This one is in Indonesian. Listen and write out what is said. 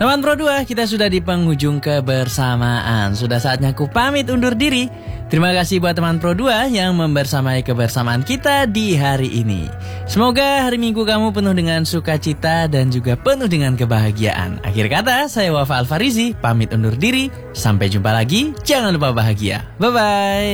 Teman Pro 2, kita sudah di penghujung kebersamaan. Sudah saatnya aku pamit undur diri. Terima kasih buat teman Pro 2 yang membersamai kebersamaan kita di hari ini. Semoga hari Minggu kamu penuh dengan sukacita dan juga penuh dengan kebahagiaan. Akhir kata, saya Wafa Alfarizi, pamit undur diri. Sampai jumpa lagi, jangan lupa bahagia. Bye-bye.